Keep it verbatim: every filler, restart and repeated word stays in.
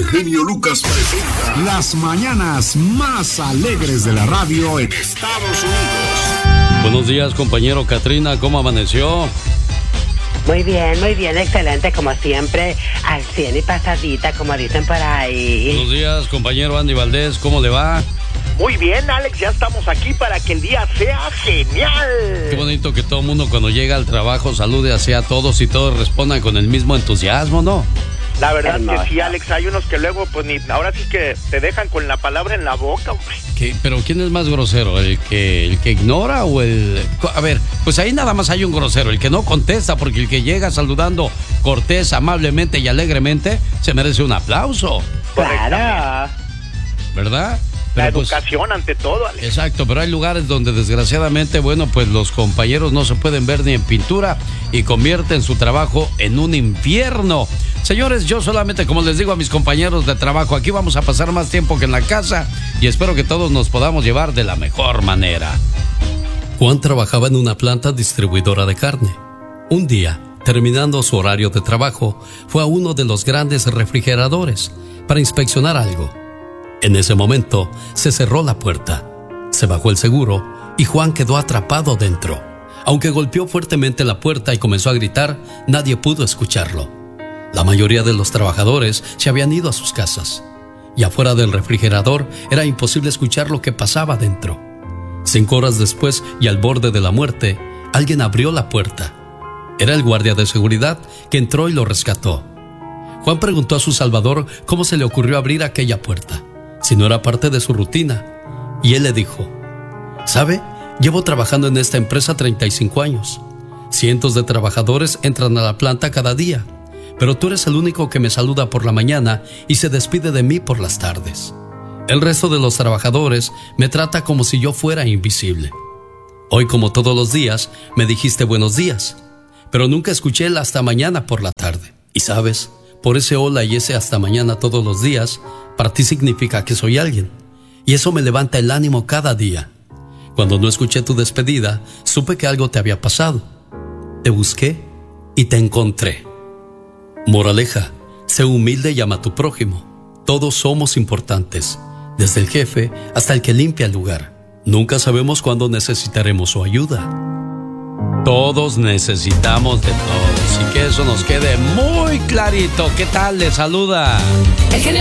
El genio Lucas presenta las mañanas más alegres de la radio en Estados Unidos. Buenos días, compañero Katrina, ¿cómo amaneció? Muy bien, muy bien, excelente, como siempre, al cien y pasadita, como dicen por ahí. Buenos días, compañero Andy Valdés, ¿cómo le va? Muy bien, Alex, ya estamos aquí para que el día sea genial. Qué bonito que todo el mundo cuando llega al trabajo salude así a todos y todos respondan con el mismo entusiasmo, ¿no? La verdad Hermoso. que sí, Alex, hay unos que luego, pues ni, ahora sí que te dejan con la palabra en la boca, hombre. ¿Qué? ¿Pero quién es más grosero? ¿El que, el que ignora o el...? A ver, pues ahí nada más hay un grosero, el que no contesta, porque el que llega saludando cortés, amablemente y alegremente se merece un aplauso. Claro. ¿Verdad? La Pero pues, educación ante todo, Alex. exacto, pero hay lugares donde desgraciadamente, bueno, pues los compañeros no se pueden ver ni en pintura y convierten su trabajo en un infierno. Señores, yo solamente, como les digo a mis compañeros de trabajo, aquí vamos a pasar más tiempo que en la casa y espero que todos nos podamos llevar de la mejor manera. Juan trabajaba en una planta distribuidora de carne. Un día, terminando su horario de trabajo, fue a uno de los grandes refrigeradores para inspeccionar algo. En ese momento, se cerró la puerta, se bajó el seguro y Juan quedó atrapado dentro. Aunque golpeó fuertemente la puerta y comenzó a gritar, nadie pudo escucharlo. La mayoría de los trabajadores se habían ido a sus casas y afuera del refrigerador era imposible escuchar lo que pasaba dentro. Cinco horas después y al borde de la muerte, alguien abrió la puerta. Era el guardia de seguridad que entró y lo rescató. Juan preguntó a su salvador cómo se le ocurrió abrir aquella puerta, si no era parte de su rutina, y él le dijo: ¿sabe? Llevo trabajando en esta empresa treinta y cinco años. Cientos de trabajadores entran a la planta cada día, pero tú eres el único que me saluda por la mañana y se despide de mí por las tardes. El resto de los trabajadores me trata como si yo fuera invisible. Hoy, como todos los días, me dijiste buenos días, pero nunca escuché el hasta mañana por la tarde. Y sabes, por ese hola y ese hasta mañana todos los días, para ti significa que soy alguien, y eso me levanta el ánimo cada día. Cuando no escuché tu despedida, supe que algo te había pasado. Te busqué y te encontré. Moraleja: sé humilde y ama a tu prójimo. Todos somos importantes, desde el jefe hasta el que limpia el lugar. Nunca sabemos cuándo necesitaremos su ayuda. Todos necesitamos de todos, y que eso nos quede muy clarito. ¿Qué tal? Les saluda el genio